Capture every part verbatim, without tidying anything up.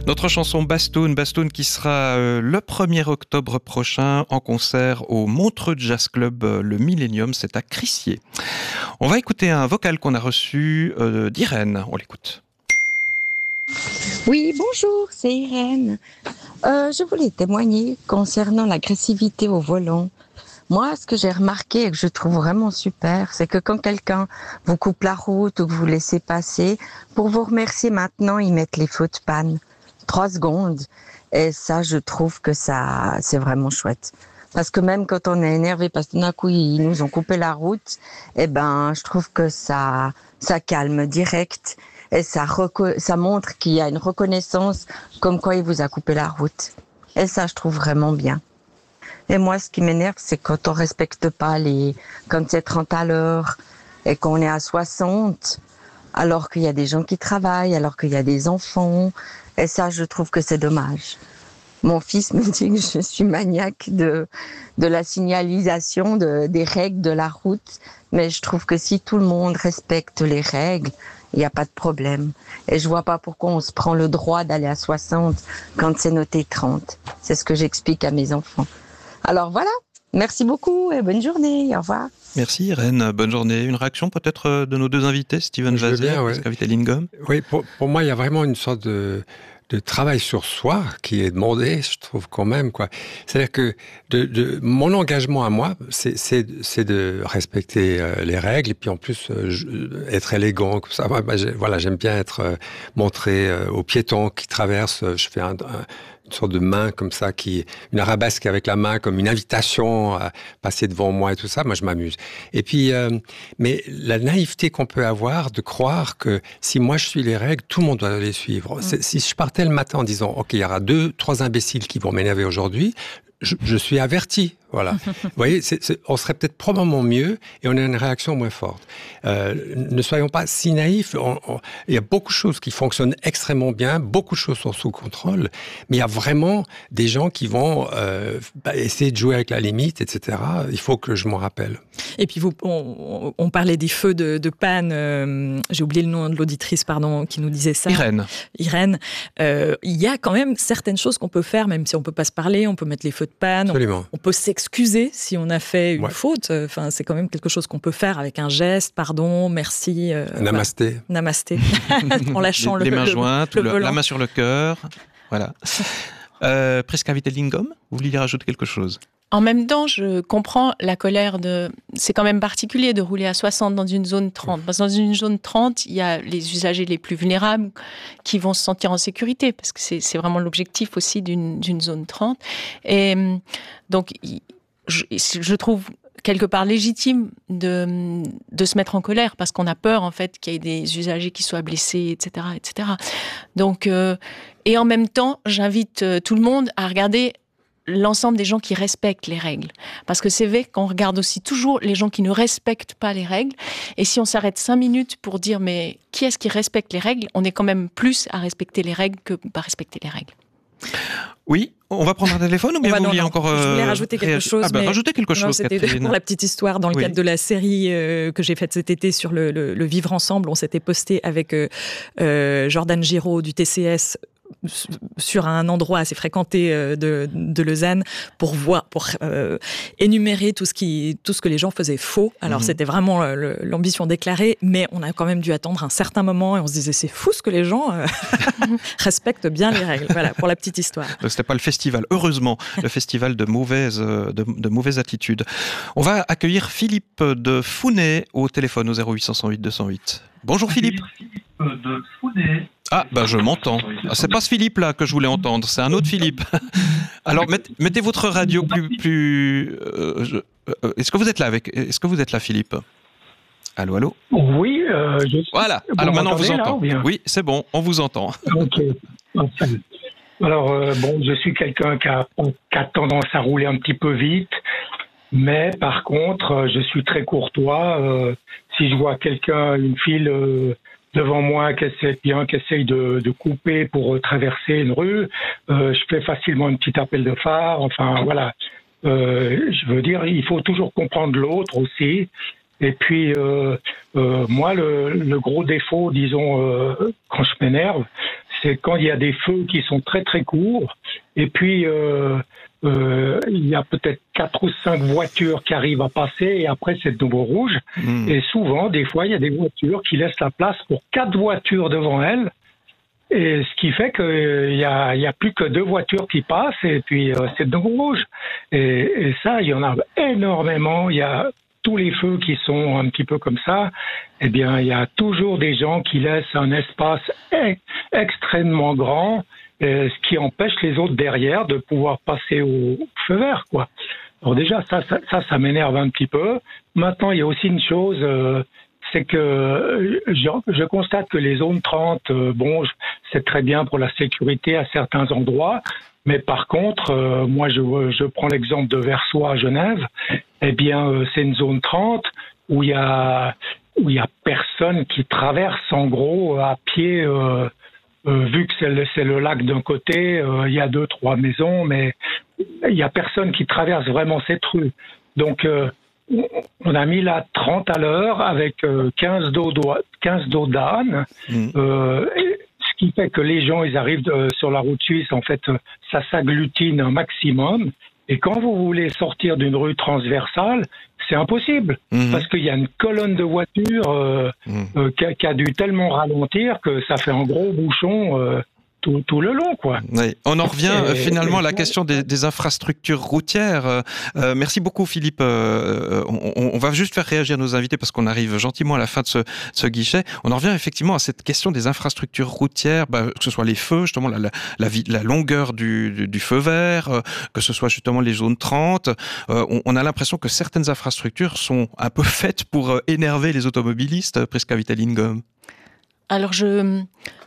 Notre chanson Bastoun, Bastoun qui sera euh, le premier octobre prochain en concert au Montreux Jazz Club, euh, le Millennium, c'est à Crissier. On va écouter un vocal qu'on a reçu euh, d'Irène, on l'écoute. Oui, bonjour, c'est Irène. Euh, je voulais témoigner concernant l'agressivité au volant. Moi, ce que j'ai remarqué et que je trouve vraiment super, c'est que quand quelqu'un vous coupe la route ou que vous laissez passer, pour vous remercier maintenant, ils mettent les feux de panne. Trois secondes. Et ça, je trouve que ça, c'est vraiment chouette. Parce que même quand on est énervé, parce que d'un coup, ils nous ont coupé la route, eh ben, je trouve que ça, ça calme direct. Et ça, reco- ça montre qu'il y a une reconnaissance comme quoi il vous a coupé la route. Et ça, je trouve vraiment bien. Et moi, ce qui m'énerve, c'est quand on respecte pas les, quand c'est trente à l'heure et qu'on est à soixante, alors qu'il y a des gens qui travaillent, alors qu'il y a des enfants. Et ça, je trouve que c'est dommage. Mon fils me dit que je suis maniaque de, de la signalisation de, des règles de la route. Mais je trouve que si tout le monde respecte les règles, il n'y a pas de problème. Et je vois pas pourquoi on se prend le droit d'aller à soixante quand c'est noté trente. C'est ce que j'explique à mes enfants. Alors voilà, merci beaucoup et bonne journée, au revoir. Merci Irène, bonne journée. Une réaction peut-être de nos deux invités, Steven Vazer et Prisca Vitellingom ? Oui, pour, pour moi, il y a vraiment une sorte de, de travail sur soi qui est demandé, je trouve quand même, quoi. C'est-à-dire que de, de, mon engagement à moi, c'est, c'est, c'est de respecter euh, les règles et puis en plus euh, je, être élégant, comme ça. Moi, bah, voilà, j'aime bien être euh, montré euh, aux piétons qui traversent. Je fais un, un une sorte de main comme ça, qui une arabesque avec la main, comme une invitation à passer devant moi et tout ça. Moi, je m'amuse. Et puis, euh, mais la naïveté qu'on peut avoir de croire que si moi je suis les règles, tout le monde doit les suivre. Mmh. Si je partais le matin en disant, ok, il y aura deux, trois imbéciles qui vont m'énerver aujourd'hui, je, je suis averti. Voilà. Vous voyez, c'est, c'est, on serait peut-être probablement mieux et on a une réaction moins forte. Euh, ne soyons pas si naïfs. On, on, il y a beaucoup de choses qui fonctionnent extrêmement bien, beaucoup de choses sont sous contrôle, mais il y a vraiment des gens qui vont euh, bah, essayer de jouer avec la limite, et cetera. Il faut que je m'en rappelle. Et puis, vous, on, on parlait des feux de, de panne. Euh, j'ai oublié le nom de l'auditrice, pardon, qui nous disait ça. Irène. Irène. Euh, il y a quand même certaines choses qu'on peut faire, même si on peut pas se parler. On peut mettre les feux de panne. Absolument. On, on peut s'excuser si on a fait une ouais. faute. Enfin, c'est quand même quelque chose qu'on peut faire avec un geste, pardon, merci. Euh, Namasté. Voilà. Namasté. En lâchant les, le les mains le, jointes, le, le, le la main sur le cœur. Voilà. Euh, Prisca Vitellingom, vous vouliez rajouter quelque chose ? En même temps, je comprends la colère de... C'est quand même particulier de rouler à soixante dans une zone trente. Parce que dans une zone trente, il y a les usagers les plus vulnérables qui vont se sentir en sécurité, parce que c'est, c'est vraiment l'objectif aussi d'une, d'une zone trente. Et donc, je, je trouve quelque part légitime de, de se mettre en colère, parce qu'on a peur, en fait, qu'il y ait des usagers qui soient blessés, et cetera, et cetera. Donc, euh, et en même temps, j'invite tout le monde à regarder l'ensemble des gens qui respectent les règles. Parce que c'est vrai qu'on regarde aussi toujours les gens qui ne respectent pas les règles. Et si on s'arrête cinq minutes pour dire, mais qui est-ce qui respecte les règles ? On est quand même plus à respecter les règles que pas respecter les règles. Oui, on va prendre un téléphone ou bien vous vouliez encore... Euh, je voulais rajouter quelque chose. Ah ben, mais... rajoutez quelque non, chose, c'était Catherine. Pour la petite histoire, dans le oui. cadre de la série euh, que j'ai faite cet été sur le, le, le Vivre Ensemble, on s'était posté avec euh, euh, Jordan Giraud du T C S sur un endroit assez fréquenté de, de Lausanne pour voir, pour euh, énumérer tout ce qui, tout ce que les gens faisaient faux. Alors mmh. c'était vraiment le, l'ambition déclarée, mais on a quand même dû attendre un certain moment et on se disait c'est fou ce que les gens euh, respectent bien les règles. Voilà pour la petite histoire. Donc, c'était pas le festival, heureusement, le festival de mauvaise, de, de mauvaise attitude. On va accueillir Philippe de Founet au téléphone au zéro huit cent huit deux cent huit. Bonjour Philippe. Philippe de Founet. Ah, bah je m'entends. Ah, c'est pas ce Philippe-là que je voulais entendre, c'est un autre Philippe. Alors, mettez, mettez votre radio plus... plus euh, je, euh, est-ce que vous êtes là avec, est-ce que vous êtes là, Philippe ? Allô, allô ? Oui, euh, je suis... Voilà, vous alors maintenant on vous là, entend. Oui, c'est bon, on vous entend. Ok. Enfin, alors, euh, bon, je suis quelqu'un qui a, qui a tendance à rouler un petit peu vite, mais par contre, je suis très courtois. Euh, si je vois quelqu'un, une file... Euh, devant moi, qui essaie bien, qui essaye de, de couper pour euh, traverser une rue, euh, je fais facilement un petit appel de phare. Enfin, voilà. Euh, je veux dire, il faut toujours comprendre l'autre aussi. Et puis, euh, euh, moi, le, le gros défaut, disons, euh, quand je m'énerve, c'est c'est quand il y a des feux qui sont très très courts, et puis euh, euh, il y a peut-être quatre ou cinq voitures qui arrivent à passer, et après c'est de nouveau rouge. Mmh. Et souvent, des fois, il y a des voitures qui laissent la place pour quatre voitures devant elles, et ce qui fait qu'il euh, y a, il y a plus que deux voitures qui passent, et puis euh, c'est de nouveau rouge. Et, et ça, il y en a énormément. Il y a tous les feux qui sont un petit peu comme ça. Eh bien, il y a toujours des gens qui laissent un espace e- extrêmement grand, et ce qui empêche les autres derrière de pouvoir passer au feu vert, quoi. Alors déjà, ça, ça, ça, ça m'énerve un petit peu. Maintenant, il y a aussi une chose, euh, c'est que je, je constate que les zones trente, euh, bon, c'est très bien pour la sécurité à certains endroits, mais par contre, euh, moi, je, je prends l'exemple de Versoix à Genève. Eh bien, euh, c'est une zone trente où il y a où il y a personne qui traverse en gros à pied. Euh, euh, vu que c'est le, c'est le lac d'un côté, euh, il y a deux trois maisons, mais il y a personne qui traverse vraiment cette rue. Donc, euh, on a mis là trente à l'heure avec euh, quinze dos d'âne. Mmh. Euh, Ce qui fait que les gens, ils arrivent de, sur la route suisse, en fait, ça s'agglutine un maximum. Et quand vous voulez sortir d'une rue transversale, c'est impossible. Mmh. Parce qu'il y a une colonne de voitures euh, mmh. euh, qui, a, qui a dû tellement ralentir que ça fait un gros bouchon euh, tout, tout le long, quoi. Oui. On en revient et, finalement et, à la question des, des infrastructures routières. Euh, merci beaucoup, Philippe. Euh, on, on va juste faire réagir nos invités parce qu'on arrive gentiment à la fin de ce, ce guichet. On en revient effectivement à cette question des infrastructures routières, bah, que ce soit les feux, justement la, la, la, la longueur du, du, du feu vert, euh, que ce soit justement les zones trente. Euh, on, on a l'impression que certaines infrastructures sont un peu faites pour euh, énerver les automobilistes. Prisca Witthaling-Gomm. Alors je...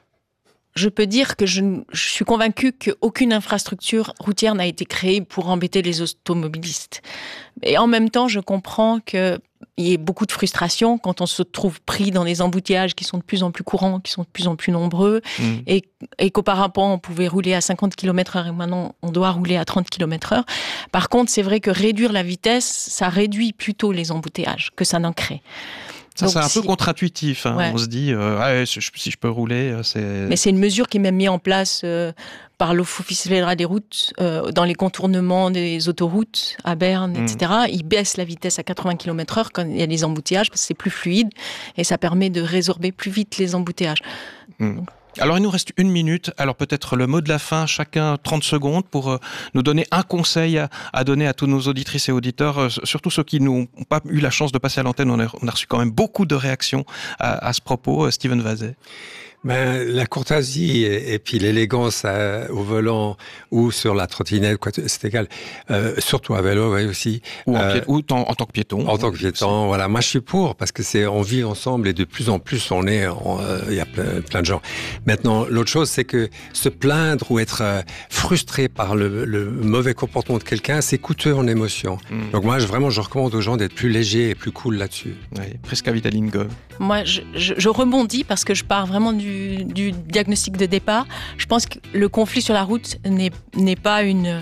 Je peux dire que je, je suis convaincue qu'aucune infrastructure routière n'a été créée pour embêter les automobilistes. Et en même temps, je comprends qu'il y ait beaucoup de frustration quand on se trouve pris dans des embouteillages qui sont de plus en plus courants, qui sont de plus en plus nombreux, mmh. et, et qu'auparavant, on pouvait rouler à cinquante kilomètres heure et maintenant, on doit rouler à trente kilomètres heure. Par contre, c'est vrai que réduire la vitesse, ça réduit plutôt les embouteillages que ça n'en crée. Ça, donc, c'est un si... peu contre-intuitif. Hein. Ouais. On se dit, euh, ah, si je peux rouler, c'est... Mais c'est une mesure qui est même mise en place euh, par l'Office fédéral des routes, euh, dans les contournements des autoroutes, à Berne, mmh. et cetera. Ils baissent la vitesse à quatre-vingts kilomètres heure quand il y a des embouteillages, parce que c'est plus fluide, et ça permet de résorber plus vite les embouteillages. Mmh. Donc, alors, il nous reste une minute. Alors, peut-être le mot de la fin, chacun trente secondes pour euh, nous donner un conseil à, à donner à tous nos auditrices et auditeurs, euh, surtout ceux qui n'ont pas eu la chance de passer à l'antenne. On a, on a reçu quand même beaucoup de réactions à, à ce propos. Euh, Steven Vazet. Ben, la courtoisie et, et puis l'élégance à, au volant ou sur la trottinette, quoi, c'est égal. Euh, surtout à vélo, ouais, aussi. Ou, en, pied, euh, ou en, en tant que piéton. En tant que piéton, aussi. Voilà. Moi, je suis pour parce que c'est on vit ensemble et de plus en plus on est, il euh, y a plein, plein de gens. Maintenant, l'autre chose, c'est que se plaindre ou être euh, frustré par le, le mauvais comportement de quelqu'un, c'est coûteux en émotion. Mm. Donc moi, je, vraiment, je recommande aux gens d'être plus légers et plus cool là-dessus. Oui. Prisca Witthaling-Gomm. Moi, je, je, je rebondis parce que je pars vraiment du, du diagnostic de départ. Je pense que le conflit sur la route n'est, n'est pas une...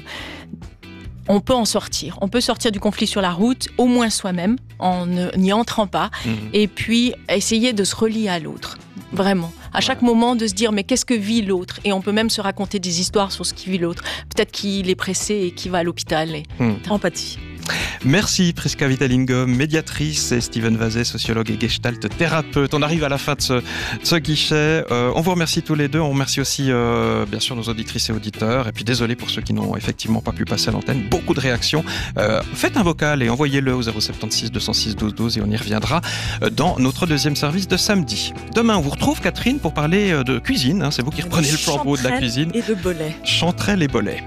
On peut en sortir. On peut sortir du conflit sur la route, au moins soi-même, en n'y entrant pas, mmh. et puis essayer de se relier à l'autre. Vraiment. À chaque ouais. moment, de se dire, mais qu'est-ce que vit l'autre ? Et on peut même se raconter des histoires sur ce qui vit l'autre. Peut-être qu'il est pressé et qu'il va à l'hôpital. Et... Mmh. Empathie. Merci Prisca Witthaling-Gomm, médiatrice, et Steven Vazet, sociologue et gestalt thérapeute. On arrive à la fin de ce, de ce guichet. Euh, on vous remercie tous les deux. On remercie aussi euh, bien sûr nos auditrices et auditeurs. Et puis désolé pour ceux qui n'ont effectivement pas pu passer à l'antenne. Beaucoup de réactions. Euh, faites un vocal et envoyez-le au zéro sept six deux zéro six douze douze et on y reviendra dans notre deuxième service de samedi. Demain, on vous retrouve Catherine pour parler de cuisine. Hein, c'est vous qui reprenez le flambeau de la cuisine. Et de bolets. Chanterelles et bolets.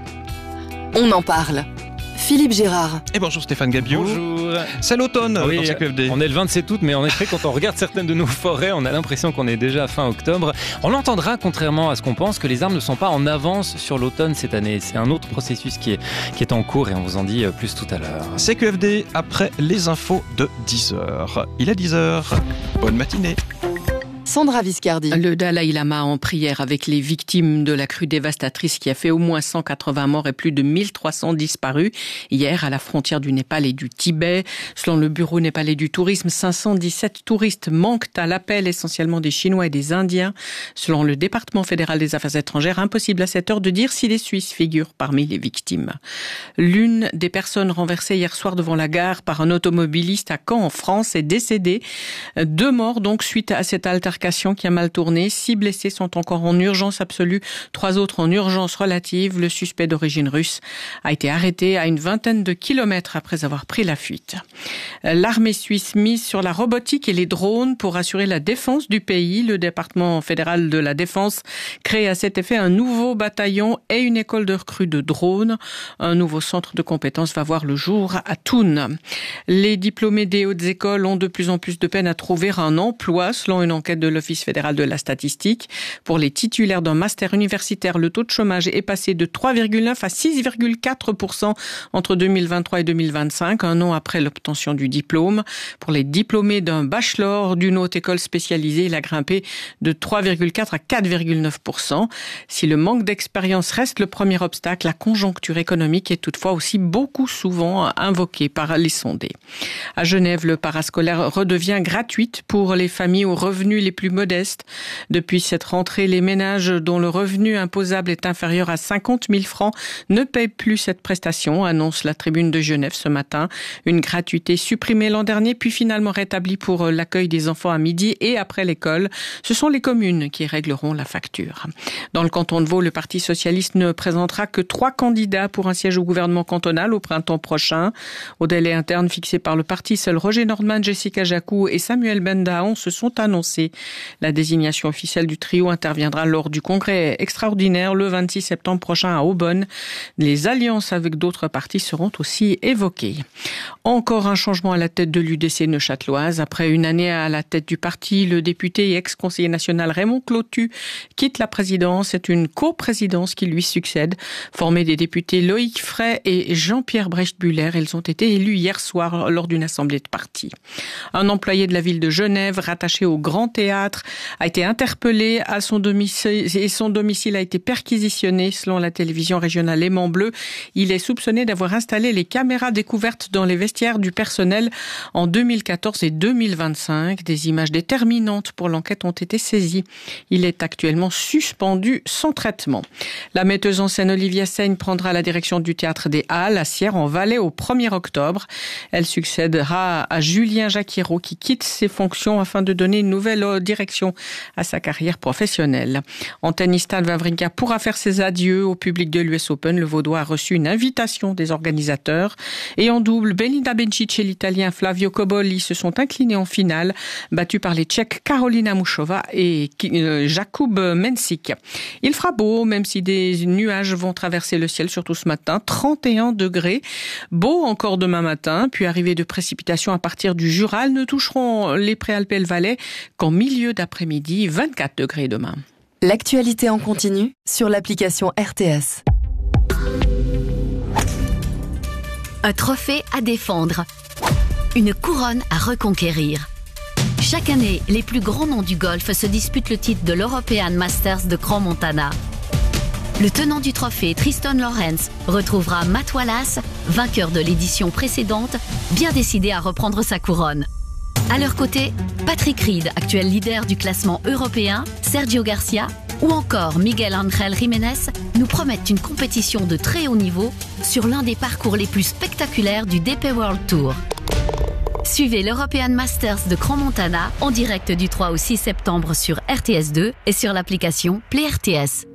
On en parle. Philippe Gérard. Et bonjour Stéphane Gabiot. Bonjour. C'est l'automne oui, dans C Q F D. On est le vingt-sept août, mais en effet, quand on regarde certaines de nos forêts, on a l'impression qu'on est déjà fin octobre. On l'entendra, contrairement à ce qu'on pense, que les arbres ne sont pas en avance sur l'automne cette année. C'est un autre processus qui est, qui est en cours et on vous en dit plus tout à l'heure. C Q F D après les infos de dix heures. Il est dix heures. Bonne matinée. Sandra Viscardi. Le Dalai Lama en prière avec les victimes de la crue dévastatrice qui a fait au moins cent quatre-vingts morts et plus de mille trois cents disparus hier à la frontière du Népal et du Tibet. Selon le Bureau népalais du tourisme, cinq cent dix-sept touristes manquent à l'appel, essentiellement des Chinois et des Indiens. Selon le département fédéral des affaires étrangères, impossible à cette heure de dire si les Suisses figurent parmi les victimes. L'une des personnes renversées hier soir devant la gare par un automobiliste à Caen en France est décédée. Deux morts donc suite à cette altercation qui a mal tourné. Six blessés sont encore en urgence absolue, trois autres en urgence relative. Le suspect d'origine russe a été arrêté à une vingtaine de kilomètres après avoir pris la fuite. L'armée suisse mise sur la robotique et les drones pour assurer la défense du pays. Le département fédéral de la défense crée à cet effet un nouveau bataillon et une école de recrues de drones. Un nouveau centre de compétences va voir le jour à Thun. Les diplômés des hautes écoles ont de plus en plus de peine à trouver un emploi, selon une enquête de l'Office fédéral de la statistique. Pour les titulaires d'un master universitaire, le taux de chômage est passé de trois virgule neuf à six virgule quatre pour cent entre deux mille vingt-trois et deux mille vingt-cinq, un an après l'obtention du diplôme. Pour les diplômés d'un bachelor d'une haute école spécialisée, il a grimpé de trois virgule quatre à quatre virgule neuf pour cent. Si le manque d'expérience reste le premier obstacle, la conjoncture économique est toutefois aussi beaucoup souvent invoquée par les sondés. À Genève, le parascolaire redevient gratuite pour les familles aux revenus les plus modestes. Depuis cette rentrée, les ménages dont le revenu imposable est inférieur à cinquante mille francs ne paient plus cette prestation, annonce la Tribune de Genève ce matin. Une gratuité supprimée l'an dernier, puis finalement rétablie pour l'accueil des enfants à midi et après l'école. Ce sont les communes qui régleront la facture. Dans le canton de Vaud, le Parti socialiste ne présentera que trois candidats pour un siège au gouvernement cantonal au printemps prochain. Au délai interne fixé par le parti, seuls Roger Nordman, Jessica Jacou et Samuel Bendaon se sont annoncés. La désignation officielle du trio interviendra lors du congrès extraordinaire le vingt-six septembre prochain à Aubonne. Les alliances avec d'autres partis seront aussi évoquées. Encore un changement à la tête de l'U D C neuchâteloise. Après une année à la tête du parti, le député et ex-conseiller national Raymond Clotu quitte la présidence. C'est une coprésidence qui lui succède, formée des députés Loïc Fray et Jean-Pierre Brecht-Buller. Ils ont été élus hier soir lors d'une assemblée de parti. Un employé de la ville de Genève, rattaché au Grand Théâtre, a été interpellé à son domicile et son domicile a été perquisitionné selon la télévision régionale Léman Bleu. Il est soupçonné d'avoir installé les caméras découvertes dans les vestiaires du personnel en deux mille quatorze et deux mille vingt-cinq. Des images déterminantes pour l'enquête ont été saisies. Il est actuellement suspendu sans traitement. La metteuse en scène Olivia Seigne prendra la direction du Théâtre des Halles à Sierre-en-Valais au premier octobre. Elle succédera à Julien Jacquiraud qui quitte ses fonctions afin de donner une nouvelle direction à sa carrière professionnelle. En tennis, Stan Wawrinka pourra faire ses adieux au public de l'U S Open. Le Vaudois a reçu une invitation des organisateurs. Et en double, Belinda Bencic et l'Italien Flavio Cobolli se sont inclinés en finale, battus par les Tchèques Karolina Muchova et Jakub Mensik. Il fera beau, même si des nuages vont traverser le ciel, surtout ce matin. trente et un degrés. Beau encore demain matin, puis arrivée de précipitations à partir du Jura. Elles ne toucheront les Préalpes et le Valais qu'en milieu d'après-midi, vingt-quatre degrés demain. L'actualité en continu sur l'application R T S. Un trophée à défendre. Une couronne à reconquérir. Chaque année, les plus grands noms du golf se disputent le titre de l'European Masters de Crans-Montana. Le tenant du trophée, Tristan Lawrence, retrouvera Matt Wallace, vainqueur de l'édition précédente, bien décidé à reprendre sa couronne. À leur côté, Patrick Reed, actuel leader du classement européen, Sergio Garcia ou encore Miguel Ángel Jiménez nous promettent une compétition de très haut niveau sur l'un des parcours les plus spectaculaires du D P World Tour. Suivez l'European Masters de Crans-Montana en direct du trois au six septembre sur R T S deux et sur l'application Play R T S.